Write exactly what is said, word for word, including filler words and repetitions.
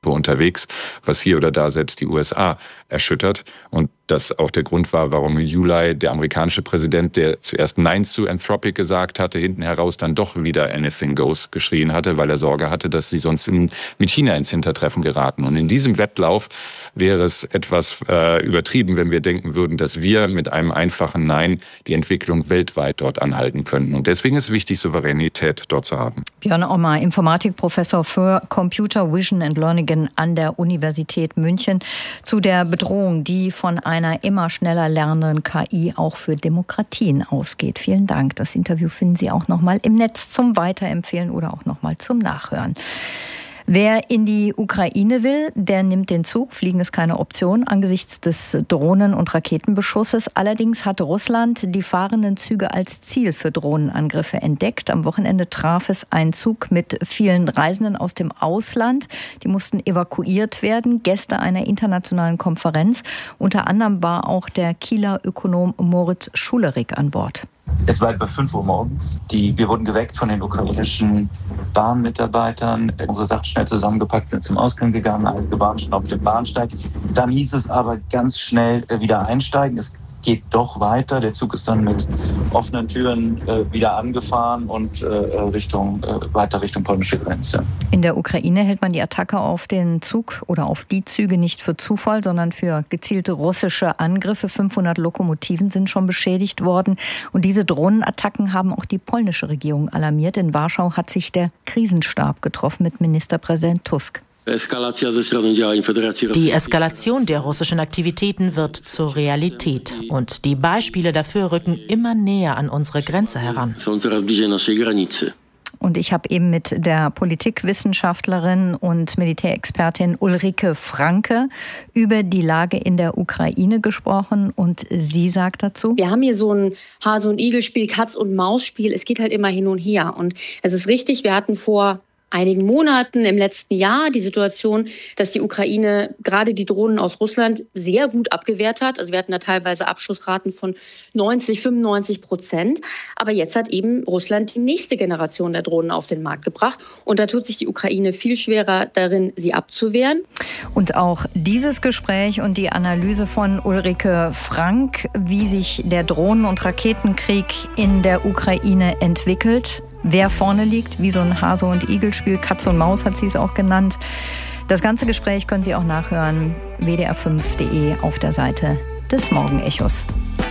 Truppe unterwegs, was hier oder da selbst die U S A erschüttert. Und das auch der Grund war, warum July, der amerikanische Präsident, der zuerst Nein zu Anthropic gesagt hatte, hinten heraus dann doch wieder Anything Goes geschrien hatte, weil er Sorge hatte, dass sie sonst in, mit China ins Hintertreffen geraten. Und in diesem Wettlauf wäre es etwas äh, übertrieben, wenn wir denken würden, dass wir mit einem einfachen Nein die Entwicklung weltweit dort anhalten könnten. Und deswegen ist es wichtig, Souveränität dort zu haben. Björn Ommer, Informatikprofessor für Computer Vision and Learning an der Universität München, zu der Bedrohung, die von einer immer schneller lernenden K I auch für Demokratien ausgeht. Vielen Dank. Das Interview finden Sie auch noch mal im Netz zum Weiterempfehlen oder auch noch mal zum Nachhören. Wer in die Ukraine will, der nimmt den Zug. Fliegen ist keine Option angesichts des Drohnen- und Raketenbeschusses. Allerdings hat Russland die fahrenden Züge als Ziel für Drohnenangriffe entdeckt. Am Wochenende traf es einen Zug mit vielen Reisenden aus dem Ausland. Die mussten evakuiert werden, Gäste einer internationalen Konferenz. Unter anderem war auch der Kieler Ökonom Moritz Schulerik an Bord. Es war etwa fünf Uhr morgens. Die, wir wurden geweckt von den ukrainischen Bahnmitarbeitern. Unsere Sachen schnell zusammengepackt, sind zum Ausgang gegangen. Einige waren schon auf dem Bahnsteig. Dann hieß es aber ganz schnell wieder einsteigen. Es geht doch weiter. Der Zug ist dann mit offenen Türen äh, wieder angefahren und äh, Richtung, äh, weiter Richtung polnische Grenze. In der Ukraine hält man die Attacke auf den Zug oder auf die Züge nicht für Zufall, sondern für gezielte russische Angriffe. fünfhundert Lokomotiven sind schon beschädigt worden. Und diese Drohnenattacken haben auch die polnische Regierung alarmiert. In Warschau hat sich der Krisenstab getroffen mit Ministerpräsident Tusk. Die Eskalation der russischen Aktivitäten wird zur Realität und die Beispiele dafür rücken immer näher an unsere Grenze heran. Und ich habe eben mit der Politikwissenschaftlerin und Militärexpertin Ulrike Franke über die Lage in der Ukraine gesprochen. Und sie sagt dazu: Wir haben hier so ein Hase- und Igel-Spiel, Katz- und Maus-Spiel. Es geht halt immer hin und her. Und es ist richtig, wir hatten vor einigen Monaten im letzten Jahr die Situation, dass die Ukraine gerade die Drohnen aus Russland sehr gut abgewehrt hat. Also wir hatten da teilweise Abschussraten von neunzig, fünfundneunzig Prozent. Aber jetzt hat eben Russland die nächste Generation der Drohnen auf den Markt gebracht. Und da tut sich die Ukraine viel schwerer darin, sie abzuwehren. Und auch dieses Gespräch und die Analyse von Ulrike Frank, wie sich der Drohnen- und Raketenkrieg in der Ukraine entwickelt, wer vorne liegt, wie so ein Hase- und Igel-Spiel, Katz und Maus hat sie es auch genannt. Das ganze Gespräch können Sie auch nachhören, w d r fünf punkt d e auf der Seite des Morgenechos.